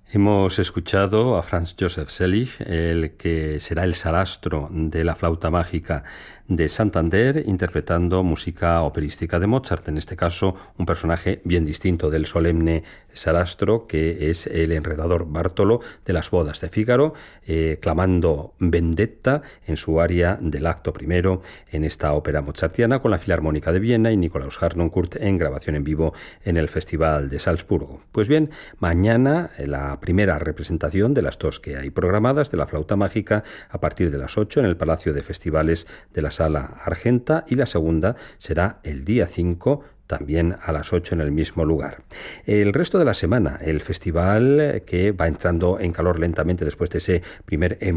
Hemos escuchado a Franz Josef Selig, el que será el Sarastro de la flauta mágica de Santander, interpretando música operística de Mozart, en este caso un personaje bien distinto del solemne Sarastro, que es el enredador Bártolo de las bodas de Fígaro, clamando Vendetta en su aria del acto primero en esta ópera mozartiana, con la Filarmónica de Viena y Nikolaus Harnoncourt en grabación en vivo en el Festival de Salzburgo. Pues bien, mañana la primera representación de las dos que hay programadas de la flauta mágica a partir de las 8 en el Palacio de Festivales de la Sala Argenta, y la segunda será el día 5 también a las 8 en el mismo lugar. El resto de la semana, el festival que va entrando en calor lentamente después de ese primer empujón